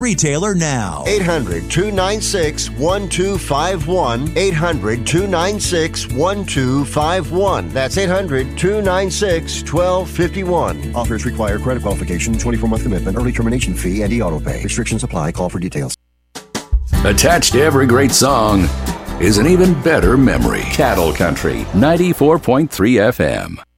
retailer now. 800-296-1251. 800-296-1251. That's 800-296-1251. Offers require credit qualification, 24-month commitment, early termination fee, and e-auto pay. Restrictions apply. Call for details. Attached to every great song is an even better memory. Cattle Country, 94.3 FM.